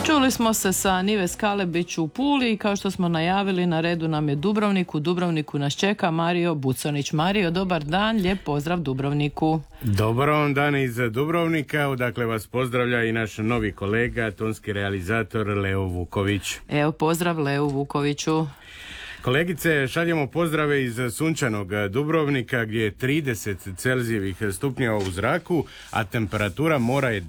Čuli smo se sa Nive Skalebić u Puli i kao što smo najavili, na redu nam je Dubrovnik. U Dubrovniku nas čeka Mario Buconić. Mario, dobar dan, lijep pozdrav Dubrovniku. Dobar vam dan iz Dubrovnika, odakle vas pozdravlja i naš novi kolega, tonski realizator Leo Vuković. Evo, pozdrav Leo Vukoviću. Kolegice, šaljemo pozdrave iz sunčanog Dubrovnika gdje je 30 celzijevih stupnjeva u zraku, a temperatura mora je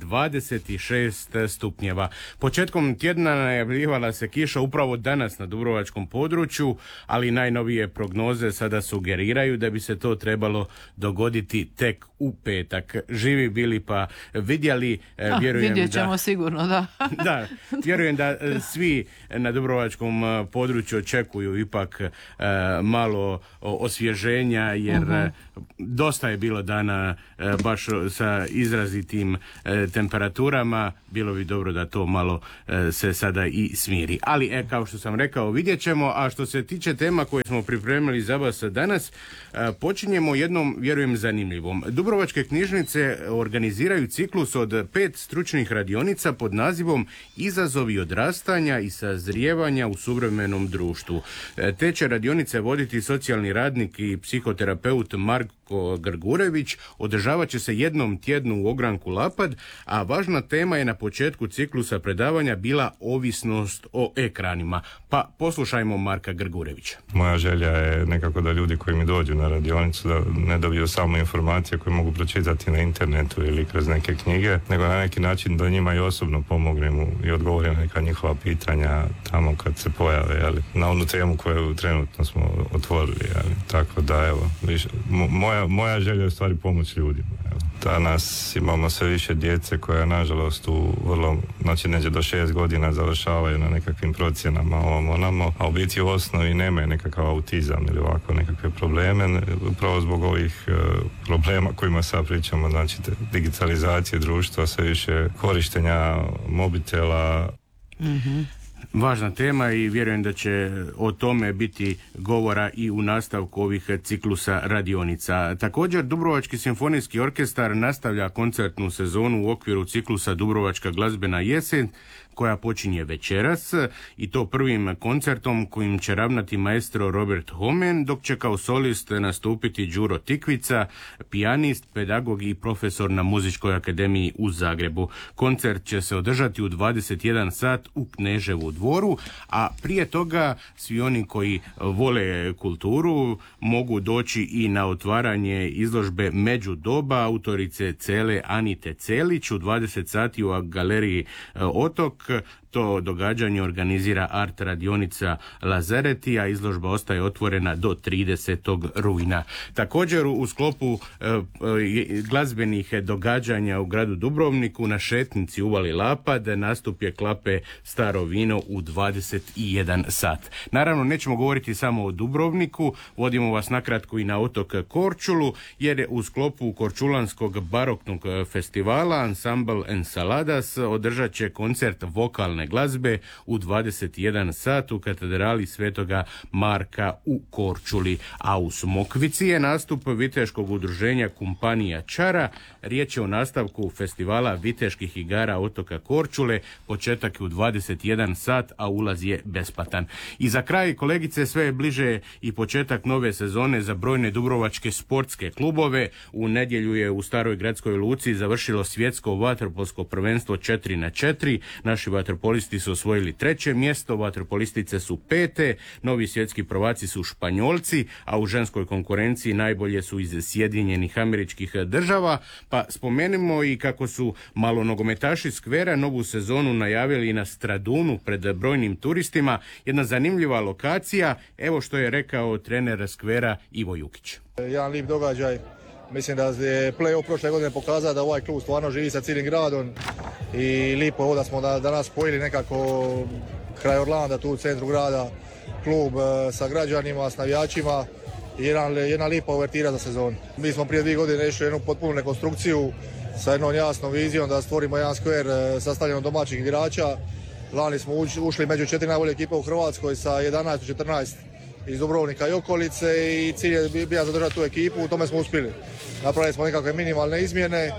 26 stupnjeva. Početkom tjedna najavljivala se kiša upravo danas na dubrovačkom području, ali najnovije prognoze sada sugeriraju da bi se to trebalo dogoditi tek u petak. Živi bili pa vidjeli, vjerujem vidjet ćemo sigurno, da. Da, vjerujem da svi na dubrovačkom području očekuju ipak malo osvježenja, jer dosta je bilo dana baš sa izrazitim temperaturama. Bilo bi dobro da to malo se sada i smiri. Ali kao što sam rekao, vidjet ćemo. A što se tiče tema koje smo pripremili za vas danas, počinjemo jednom, vjerujem, zanimljivom. Dubrovačke knjižnice organiziraju ciklus od 5 stručnih radionica pod nazivom Izazovi odrastanja i sazrijevanja u suvremenom društvu. Te će radionice voditi socijalni radnik i psihoterapeut Marko Grgurević. Održavat će se jednom tjednu u ogranku Lapad, a važna tema je na početku ciklusa predavanja bila ovisnost o ekranima. Pa poslušajmo Marka Grgurevića. Moja želja je nekako da ljudi koji mi dođu na radionicu da ne dobiju samo informacije koje mogu pročitati na internetu ili kroz neke knjige, nego na neki način da njima i osobno pomognem i odgovorim na neka njihova pitanja tamo kad se pojave, jeli, na onu temu koju trenutno smo otvorili, jeli. Tako da, evo, moja želja je u stvari pomoć ljudima. Evo. Danas imamo sve više djece koja, nažalost, u vrlo, znači neđe do 6 godina završavaju na nekakvim procjenama onamo, a u biti u osnovi nemaju nekakav autizam ili ovako nekakve probleme, upravo zbog ovih problema kojima sad pričamo, znači digitalizacije društva, sve više korištenja mobitela. Važna tema i vjerujem da će o tome biti govora i u nastavku ovih ciklusa radionica. Također, Dubrovački simfonijski orkestar nastavlja koncertnu sezonu u okviru ciklusa Dubrovačka glazbena jesen, koja počinje večeras, i to prvim koncertom kojim će ravnati maestro Robert Homen, dok će kao solist nastupiti Đuro Tikvica, pijanist, pedagog i profesor na Muzičkoj akademiji u Zagrebu. Koncert će se održati u 21 sat u Kneževu dvoru, a prije toga svi oni koji vole kulturu mogu doći i na otvaranje izložbe Međudoba autorice Cele Anite Celić u 20 sati u galeriji Otok. To događanje organizira Art radionica Lazareti, a izložba ostaje otvorena do 30. rujna. Također u sklopu glazbenih događanja u gradu Dubrovniku na šetnici uvali Lapad nastup je klape Staro vino u 21 sat. Naravno, nećemo govoriti samo o Dubrovniku, vodimo vas nakratko i na otok Korčulu, jer je u sklopu Korčulanskog baroknog festivala Ansambl Ensaladas održat će koncert vokalne glazbe u 21 sat u katedrali Svetoga Marka u Korčuli, a u Smokvici je nastup viteškog udruženja Kumpanija Čara. Riječ je o nastavku festivala viteških igara otoka Korčule. Početak je u 21 sat, a ulaz je besplatan. I za kraj, kolegice, sve je bliže i početak nove sezone za brojne dubrovačke sportske klubove. U nedjelju je u Staroj gradskoj luci završilo svjetsko vaterpolsko prvenstvo 4x4. Naši vaterpolisti su osvojili 3. mjesto, vaterpolistice su 5. Novi svjetski prvaci su Španjolci, a u ženskoj konkurenciji najbolje su iz Sjedinjenih Američkih Država. Pa spomenimo i kako su malonogometaši Skvera novu sezonu najavili na Stradunu pred brojnim turistima. Jedna zanimljiva lokacija, evo što je rekao trener Skvera Ivo Jukić. Jedan lijep događaj. Mislim da je play-off prošle godine pokazao da ovaj klub stvarno živi sa cijelim gradom i lijepo ovo da smo danas spojili nekako kraj Orlanda, tu u centru grada, klub sa građanima, s navijačima i jedna lijepa uvertira za sezonu. Mi smo prije 2 godine išli jednu potpunu rekonstrukciju sa jednom jasnom vizijom da stvorimo jedan skver sastavljen od domaćih igrača. Lani smo ušli među 4 najbolje ekipe u Hrvatskoj sa 11-14 iz Dubrovnika i okolice i cilj je bio zadržati tu ekipu, u tome smo uspjeli. Napravili smo nekakve minimalne izmjene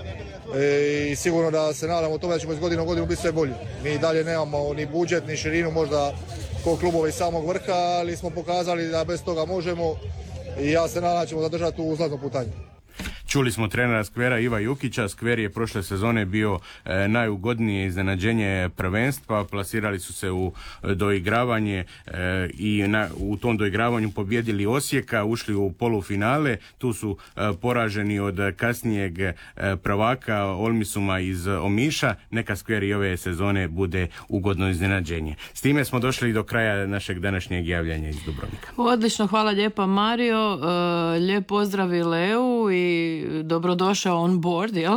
i sigurno da se nadamo tome da ćemo iz godine u godinu biti sve bolji. Mi dalje nemamo ni budžet, ni širinu možda ko klubovi samog vrha, ali smo pokazali da bez toga možemo i ja se nadam da ćemo zadržati tu zlatnu putanju. Čuli smo trenera Skvera Iva Jukića. Skver je prošle sezone bio najugodnije iznenađenje prvenstva. Plasirali su se u doigravanje i u tom doigravanju pobjedili Osijeka, ušli u polufinale. Tu su poraženi od kasnijeg prvaka Olmisuma iz Omiša. Neka Skver i ove sezone bude ugodno iznenađenje. S time smo došli do kraja našeg današnjeg javljanja iz Dubrovnika. Odlično, hvala lijepa Mario. Lijep pozdrav i Leu i dobrodošao on board, jel?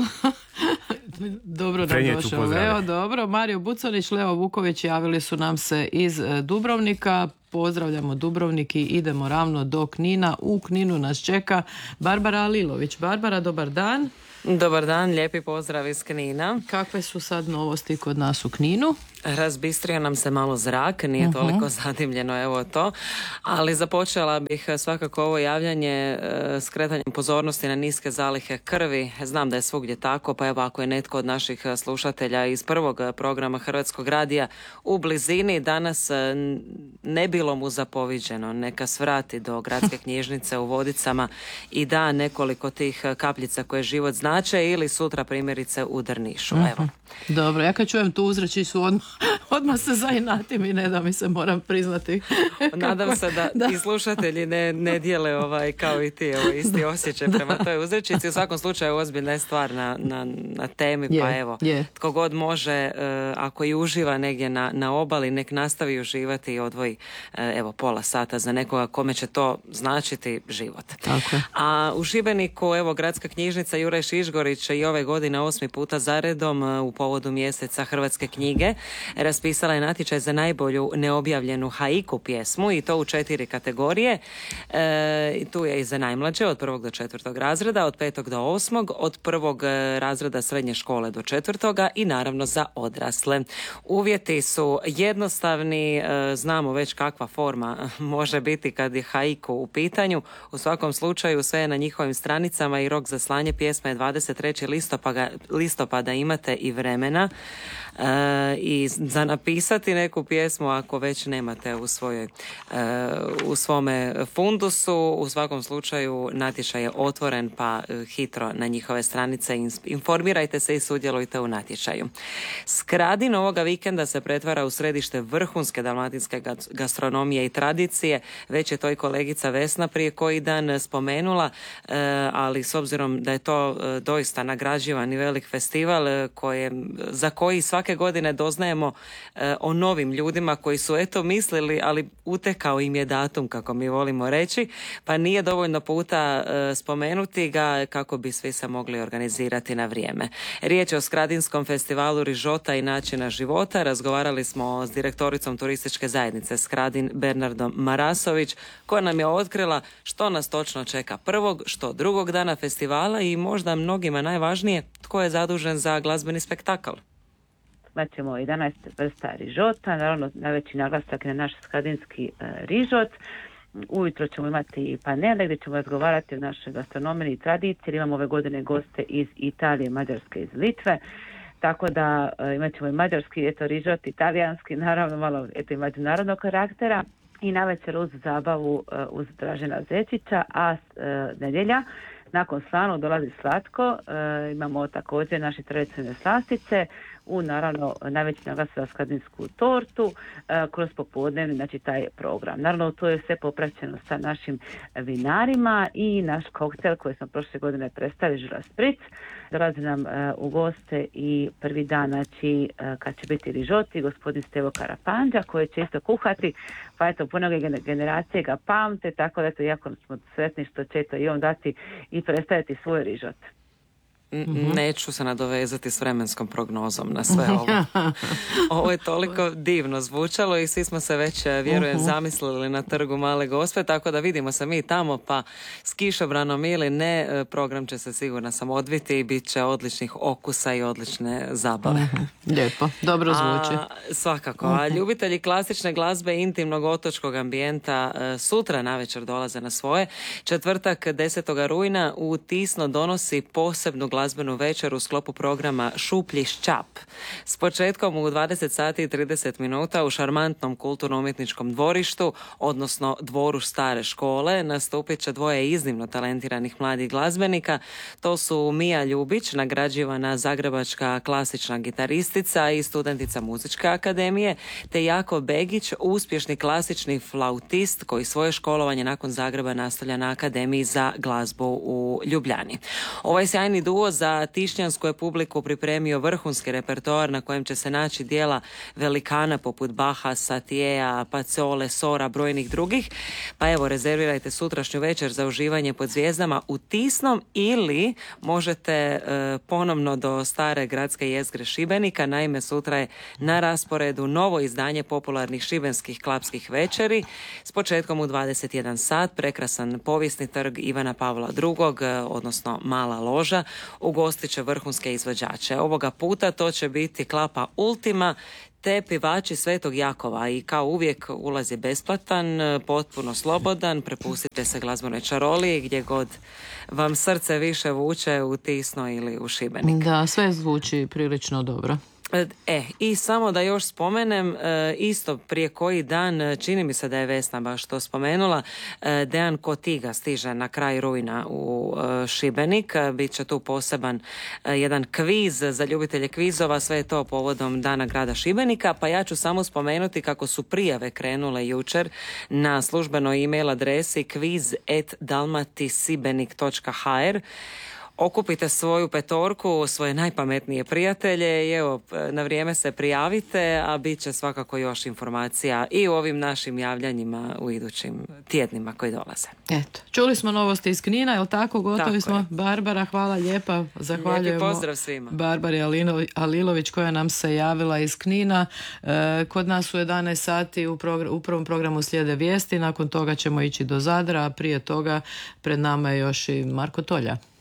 Dobro nam došao Leo, dobro. Mario Bucanić, Leo Vuković javili su nam se iz Dubrovnika. Pozdravljamo Dubrovnik i idemo ravno do Knina. U Kninu nas čeka Barbara Alilović. Barbara, dobar dan. Dobar dan, lijepi pozdrav iz Knina. Kakve su sad novosti kod nas u Kninu? Razbistrio nam se malo zrak, nije toliko zadimljeno, evo to. Ali započela bih svakako ovo javljanje skretanjem pozornosti na niske zalihe krvi. Znam da je svugdje tako, pa evo ako je netko od naših slušatelja iz prvog programa Hrvatskog radija u blizini, danas ne bilo mu zapoviđeno. Neka svrati do gradske knjižnice u Vodicama i da nekoliko tih kapljica koje život znače ili sutra primjerice u Drnišu. Evo. Dobro, ja kad čujem tu uzrečicu odmah se zainatim i ne da mi se, moram priznati. Nadam se da i slušatelji ne dijele kao i ti isti osjećaj prema toj uzrečici. U svakom slučaju ozbiljna je stvar na temi, pa evo, tko god može, ako i uživa negdje na obali, nek nastavi uživati i odvoji pola sata za nekoga kome će to značiti život. Tako. A u Šibeniku, evo, gradska knjižnica Juraj Šišgorić i ove godine 8. puta zaredom u povodu mjeseca Hrvatske knjige raspisala je natječaj za najbolju neobjavljenu haiku pjesmu i to u 4 kategorije. Tu je i za najmlađe od 1. do 4. razreda, od 5. do 8. od 1. razreda srednje škole do 4. i naravno za odrasle. Uvjeti su jednostavni, znamo već kakva forma može biti kad je haiku u pitanju. U svakom slučaju sve je na njihovim stranicama i rok za slanje pjesme je 23. listopada, imate i vremena i za napisati neku pjesmu ako već nemate u svome fundusu. U svakom slučaju natječaj je otvoren, pa hitro na njihove stranice informirajte se i sudjelujte u natječaju. Skradin ovoga vikenda se pretvara u središte vrhunske dalmatinske gastronomije i tradicije. Već je to i kolegica Vesna prije koji dan spomenula, ali s obzirom da je to doista nagrađivan i velik festival za koji svake godine doznajemo o novim ljudima koji su mislili, ali utekao im je datum, kako mi volimo reći, pa nije dovoljno puta spomenuti ga kako bi svi se mogli organizirati na vrijeme. Riječ je o Skradinskom festivalu rižota i načina života. Razgovarali smo s direktoricom turističke zajednice Skradin Bernardom Marasović, koja nam je otkrila što nas točno čeka prvog, što drugog dana festivala i možda mnogima najvažnije, tko je zadužen za glazbeni spektakl. Imaćemo 11 vrsta rižota, naravno najveći naglasak na naš skradinski rižot. Ujutro ćemo imati panele gdje ćemo razgovarati o našoj gastronomiji i tradiciji. Imamo ove godine goste iz Italije, Mađarske i iz Litve. Tako da imat ćemo i mađarski rižot, italijanski, naravno malo i međunarodnog karaktera. I navečer uz zabavu uz Dražena Zečića, a nedjelja nakon slanog dolazi slatko. Imamo također naše tradicionalne slastice, naravno najveći naglasak za skradinsku tortu kroz popodnevni, znači taj program. Naravno to je sve popraćeno sa našim vinarima i naš koktel koji smo prošle godine predstavili, Žula Spritz. Dolazi nam u goste i prvi dan, znači kad će biti rižoti, gospodin Stevo Karapanđa koji će isto kuhati, pa eto mnoge generacije ga pamte, tako da eto jako smo sretni što će to i on dati i predstaviti svoj rižot. Neću se nadovezati s vremenskom prognozom na sve ovo. Ovo je toliko divno zvučalo i svi smo se već, vjerujem, zamislili na trgu Male Gospe, tako da vidimo se mi tamo, pa s kišobranom ili ne, program će se sigurno sam odviti i bit će odličnih okusa i odlične zabave. Lijepo, dobro zvuči. Svakako. A ljubitelji klasične glazbe i intimnog otočkog ambijenta sutra navečer dolaze na svoje. Četvrtak 10. rujna u Tisno donosi posebnu glazbu glazbenu večer u sklopu programa Šuplji šćap. S početkom u 20 sati i 30 minuta u šarmantnom kulturno-umjetničkom dvorištu, odnosno dvoru stare škole, nastupit će dvoje iznimno talentiranih mladih glazbenika. To su Mija Ljubić, nagrađivana zagrebačka klasična gitaristica i studentica Muzičke akademije, te Jako Begić, uspješni klasični flautist koji svoje školovanje nakon Zagreba nastavlja na Akademiji za glazbu u Ljubljani. Ovaj sjajni duo za tišnjansku je publiku pripremio vrhunski repertoar na kojem će se naći dijela velikana poput Baha, Satiea, Pacole, Sora, brojnih drugih. Pa evo, rezervirajte sutrašnju večer za uživanje pod zvijezdama u Tisnom ili možete ponovno do stare gradske jezgre Šibenika. Naime, sutra je na rasporedu novo izdanje popularnih šibenskih klapskih večeri s početkom u 21 sat. Prekrasan povijesni trg Ivana Pavla II, odnosno Mala loža, ugostit će vrhunske izvođače. Ovoga puta to će biti Klapa Ultima te Pivači Svetog Jakova i kao uvijek ulaz je besplatan, potpuno slobodan, prepustite se glazbenoj čaroliji gdje god vam srce više vuče, u Tisno ili u Šibenik. Da, sve zvuči prilično dobro. I samo da još spomenem, isto prije koji dan, čini mi se da je Vesna baš to spomenula, Dejan Kotiga stiže na kraj rujna u Šibenik. Biće tu poseban jedan kviz za ljubitelje kvizova, sve je to povodom Dana grada Šibenika, pa ja ću samo spomenuti kako su prijave krenule jučer na službenoj e-mail adresi quiz@dalmatisibenik.hr. Okupite svoju petorku, svoje najpametnije prijatelje i evo, na vrijeme se prijavite, a bit će svakako još informacija i u ovim našim javljanjima u idućim tjednima koji dolaze. Eto, čuli smo novosti iz Knina, jel tako? Gotovi tako smo. Je. Barbara, hvala lijepa. Zahvaljujemo. Lijepi pozdrav svima. Barbari Alilović koja nam se javila iz Knina. Kod nas u 11 sati u prvom programu slijede vijesti, nakon toga ćemo ići do Zadra, a prije toga pred nama je još i Marko Tolja.